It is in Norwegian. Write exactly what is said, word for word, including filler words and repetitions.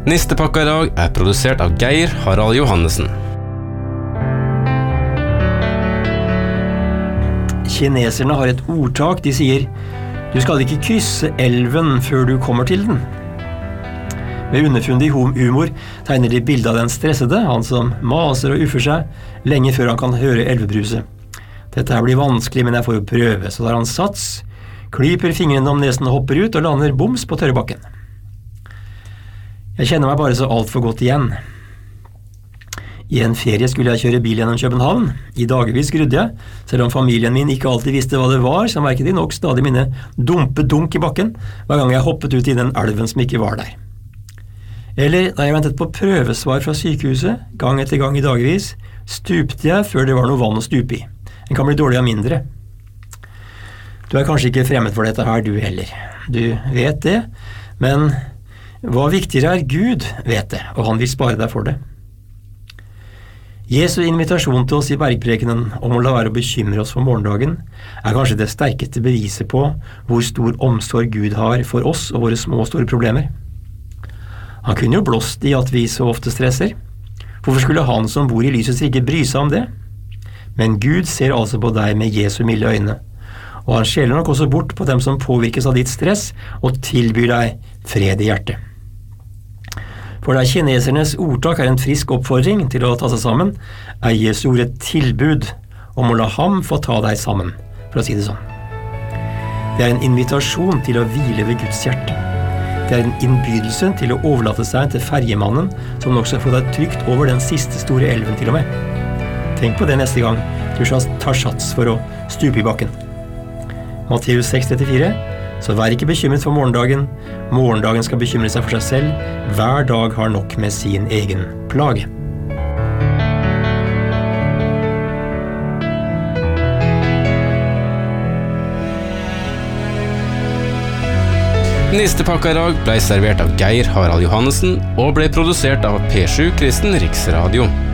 Nistepakka i dag er produsert av Geir Harald Johannessen. Kineserne har et ordtak. De sier, du skal ikke krysse elven før du kommer til den. Med underfundig humor tegner de bildet av den stressede, han som maser og uffer seg, lenge før han kan høre elvebruset. Dette her blir vanskelig, men jeg får jo prøve, så tar han sats, klyper fingrene om nesen og hopper ut og lander boms på tørre bakken. Jeg kjenner meg bare så alt for godt igjen. I en ferie skulle jeg kjøre bil gjennom København. I dagvis grudde jeg, selv om familien min ikke alltid visste hva det var, så merket de nok stadig mine dumpe dunk i bakken, hver gang jeg hoppet ut i den elven som ikke var der. Eller da jeg ventet på prøvesvar fra sykehuset, gang etter gang i dagvis, stupte jeg før det var noe vann å stupe i. En kan bli dårlig av mindre. Du er kanskje ikke fremmed for dette her, du heller. Du vet det, men hva viktigere er Gud, vet det, og han vil spare deg for det. Jesu invitasjon til oss i bergprekenen om å la være å bekymre oss for morgendagen er kanskje det sterkeste beviset på hvor stor omsorg Gud har for oss og våre små og store problemer. Han kunne jo blåst i at vi så ofte stresser. Hvorfor skulle han som bor i lysets rike bry seg om det? Men Gud ser altså på deg med Jesu milde øyne, og han skjeler nok også bort på dem som påvirkes av ditt stress og tilbyr deg fred i hjertet. For der kinesernes ordtak er en frisk oppfordring til å ta seg sammen, er Jesu ord et tilbud om å la ham få ta deg sammen, for å si det sånn. Det er en invitasjon til å hvile ved Guds hjerte. Det er en innbydelse til å overlate seg til ferjemannen, som nok skal få deg trygt over den siste store elven til og med. Tenk på det neste gang du tar sats for å stupe i bakken. Matteus seks trettifire. Så vær ikke bekymret for morgendagen. Morgendagen skal bekymre seg for seg selv. Hver dag har nok med sin egen plage. Nistepakka i dag ble servert av Geir Harald Johannessen og ble produsert av P sju Kristen Riksradio.